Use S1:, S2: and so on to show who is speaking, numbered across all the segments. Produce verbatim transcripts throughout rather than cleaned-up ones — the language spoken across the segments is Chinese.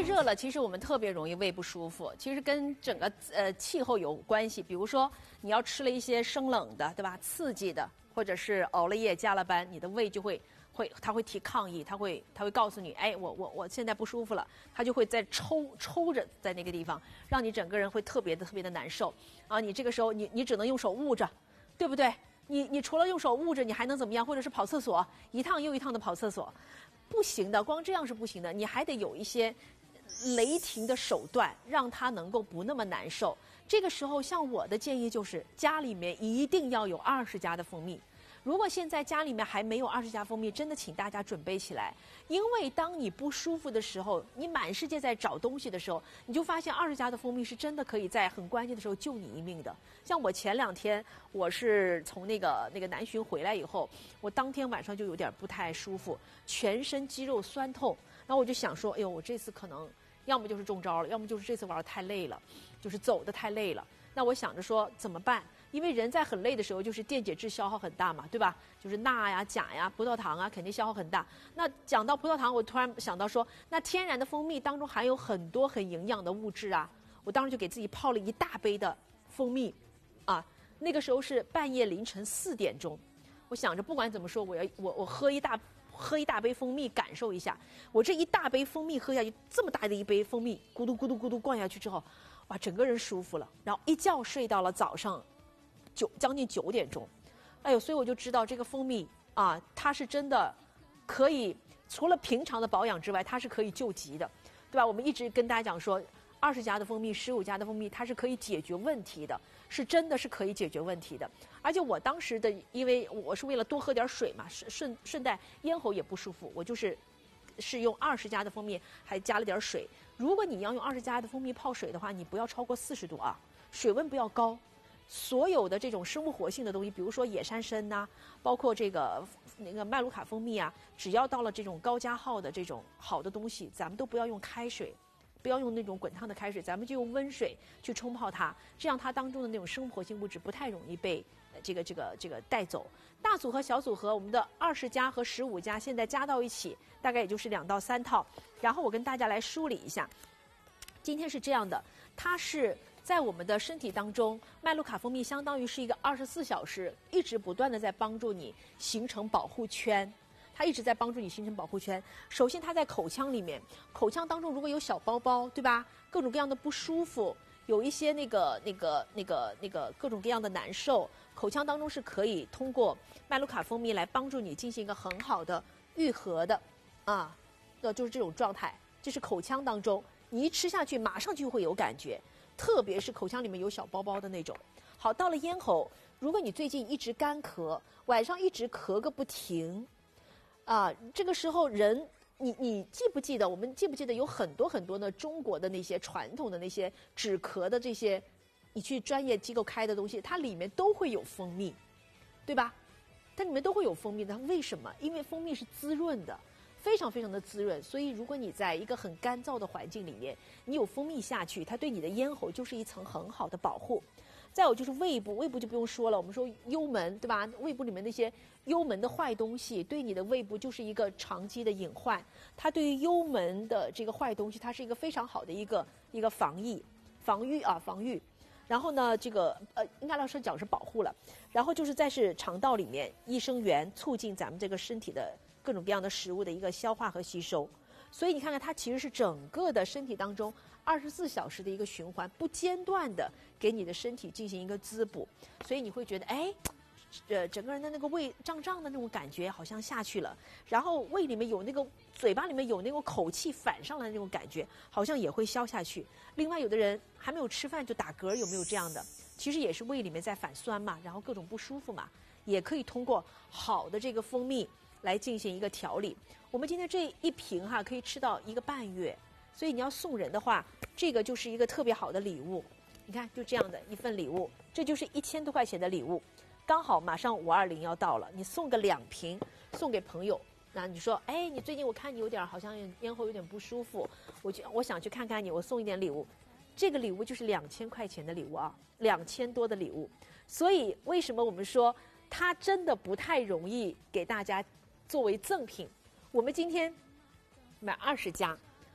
S1: 热了，其实我们特别容易胃不舒服，其实跟整个呃气候有关系。比如说你要吃了一些生冷的，对吧？刺激的，或者是熬了夜、加了班，你的胃就会会它会提抗议，它会它会告诉你，哎，我我我现在不舒服了，它就会在抽抽着在那个地方，让你整个人会特别的特别的难受啊！你这个时候你你只能用手捂着，对不对？你你除了用手捂着，你还能怎么样？或者是跑厕所，一趟又一趟的跑厕所，不行的，光这样是不行的，你还得有一些雷霆的手段，让它能够不那么难受。这个时候，像我的建议就是，家里面一定要有二十加的蜂蜜。如果现在家里面还没有二十加蜂蜜，真的请大家准备起来，因为当你不舒服的时候，你满世界在找东西的时候，你就发现二十加的蜂蜜是真的可以在很关键的时候救你一命的。像我前两天，我是从那个那个南巡回来以后，我当天晚上就有点不太舒服，全身肌肉酸痛，然后我就想说，哎呦，我这次可能要么就是中招了，要么就是这次玩的太累了，就是走的太累了。那我想着说怎么办？因为人在很累的时候，就是电解质消耗很大嘛，对吧？就是钠呀、钾呀、葡萄糖啊，肯定消耗很大。那讲到葡萄糖，我突然想到说，那天然的蜂蜜当中含有很多很营养的物质啊。我当时就给自己泡了一大杯的蜂蜜，啊，那个时候是半夜凌晨四点钟，我想着不管怎么说，我要我我喝一大喝一大杯蜂蜜感受一下。我这一大杯蜂蜜喝下去，这么大的一杯蜂蜜，咕嘟咕嘟咕嘟灌下去之后，哇，整个人舒服了，然后一觉睡到了早上九将近九点钟，哎呦，所以我就知道这个蜂蜜啊，它是真的可以除了平常的保养之外，它是可以救急的，对吧？我们一直跟大家讲说，二十加的蜂蜜、十五加的蜂蜜，它是可以解决问题的，是真的是可以解决问题的。而且我当时的，因为我是为了多喝点水嘛，顺顺顺带咽喉也不舒服，我就是是用二十加的蜂蜜，还加了点水。如果你要用二十加的蜂蜜泡水的话，你不要超过四十度啊，水温不要高。所有的这种生物活性的东西，比如说野山参呐、啊，包括这个那个麦卢卡蜂蜜啊，只要到了这种高加号的这种好的东西，咱们都不要用开水，不要用那种滚烫的开水，咱们就用温水去冲泡它，这样它当中的那种生物活性物质不太容易被这个这个这个带走。大组合、小组合，我们的二十加和十五加现在加到一起，大概也就是两到三套。然后我跟大家来梳理一下，今天是这样的，它是在我们的身体当中，麦卢卡蜂蜜相当于是一个二十四小时一直不断的在帮助你形成保护圈。它一直在帮助你形成保护圈。首先，它在口腔里面，口腔当中如果有小包包，对吧？各种各样的不舒服，有一些那个、那个、那个、那个各种各样的难受，口腔当中是可以通过麦卢卡蜂蜜来帮助你进行一个很好的愈合的，啊，那就是这种状态。这是口腔当中，你一吃下去马上就会有感觉，特别是口腔里面有小包包的那种。好，到了咽喉，如果你最近一直干咳，晚上一直咳个不停。啊，这个时候人，你你记不记得？我们记不记得有很多很多的中国的那些传统的那些止咳的这些，你去专业机构开的东西，它里面都会有蜂蜜，对吧？它里面都会有蜂蜜的。为什么？因为蜂蜜是滋润的，非常非常的滋润。所以如果你在一个很干燥的环境里面，你有蜂蜜下去，它对你的咽喉就是一层很好的保护。再有就是胃部，胃部就不用说了，我们说幽门，对吧？胃部里面那些幽门的坏东西，对你的胃部就是一个长期的隐患。它对于幽门的这个坏东西，它是一个非常好的一个一个防疫、防御啊，防御。然后呢，这个呃，应该来说讲是保护了。然后就是再是肠道里面益生元，促进咱们这个身体的各种各样的食物的一个消化和吸收。所以你看看，它其实是整个的身体当中二十四小时的一个循环，不间断的给你的身体进行一个滋补，所以你会觉得，哎，呃，整个人的那个胃胀胀的那种感觉好像下去了，然后胃里面有那个，嘴巴里面有那种口气反上来的那种感觉，好像也会消下去。另外，有的人还没有吃饭就打嗝，有没有这样的？其实也是胃里面在反酸嘛，然后各种不舒服嘛，也可以通过好的这个蜂蜜来进行一个调理。我们今天这一瓶哈可以吃到一个半月，所以你要送人的话，这个就是一个特别好的礼物。你看，就这样的一份礼物，这就是一千多块钱的礼物，刚好马上五二零要到了，你送个两瓶送给朋友。那你说，哎，你最近我看你有点好像咽喉有点不舒服，我就我想去看看你，我送一点礼物。这个礼物就是两千块钱的礼物啊，两千多的礼物。所以为什么我们说它真的不太容易给大家作为赠品？我们今天买二十加，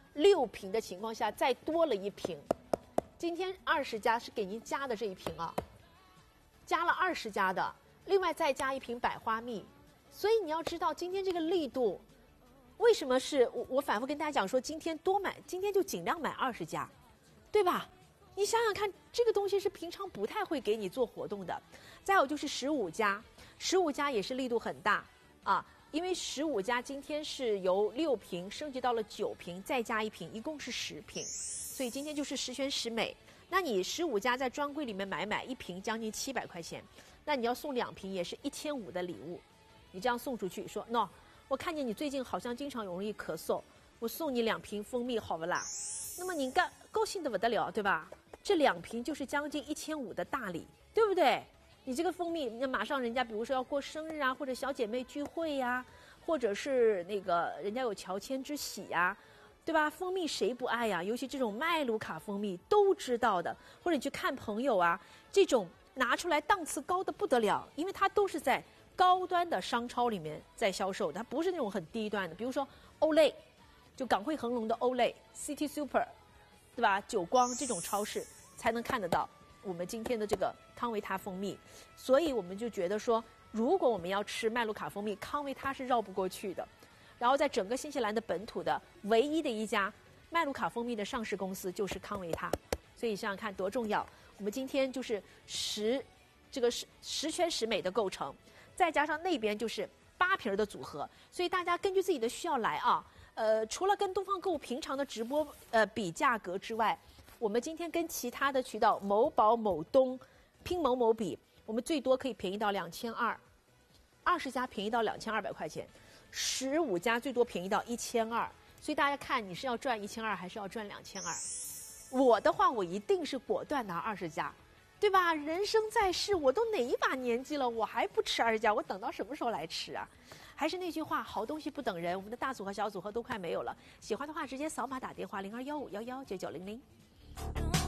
S1: 六瓶的情况下再多了一瓶。今天二十家是给您加的这一瓶啊，加了二十家的，另外再加一瓶百花蜜。所以你要知道今天这个力度，为什么是我我反复跟大家讲说，今天多买，今天就尽量买二十家，对吧？你想想看，这个东西是平常不太会给你做活动的。再有就是十五家，十五家也是力度很大啊，因为十五家今天是由六瓶升级到了九瓶，再加一瓶，一共是十瓶，所以今天就是十全十美。那你十五家在专柜里面买买一瓶将近七百块钱，那你要送两瓶也是一千五的礼物，你这样送出去说 no， 我看见你最近好像经常容易咳嗽，我送你两瓶蜂蜜好不啦？那么你干高兴的不得了，对吧？这两瓶就是将近一千五的大礼，对不对？你这个蜂蜜，那马上人家比如说要过生日啊，或者小姐妹聚会呀、啊，或者是那个人家有乔迁之喜呀、啊，对吧？蜂蜜谁不爱呀？尤其这种麦卢卡蜂蜜都知道的，或者你去看朋友啊，这种拿出来档次高的不得了，因为它都是在高端的商超里面在销售，它不是那种很低端的，比如说欧莱，就港汇恒隆的欧莱 City Super， 对吧？久光这种超市才能看得到我们今天的这个康维他蜂蜜。所以我们就觉得说，如果我们要吃麦卢卡蜂蜜，康维他是绕不过去的。然后在整个新西兰的本土的唯一的一家麦卢卡蜂蜜的上市公司就是康维他，所以想想看多重要。我们今天就是十这个十十全十美的构成，再加上那边就是八瓶的组合，所以大家根据自己的需要来啊。呃，除了跟东方购物平常的直播呃比价格之外，我们今天跟其他的渠道某宝、某东、拼某某比，我们最多可以便宜到两千二，二十家便宜到两千二百块钱，十五家最多便宜到一千二。所以大家看你是要赚一千二还是要赚两千二？我的话，我一定是果断拿二十家，对吧？人生在世，我都哪一把年纪了，我还不吃二十家，我等到什么时候来吃啊？还是那句话，好东西不等人，我们的大组合、小组合都快没有了。喜欢的话，直接扫码打电话零二幺五幺幺九九零零。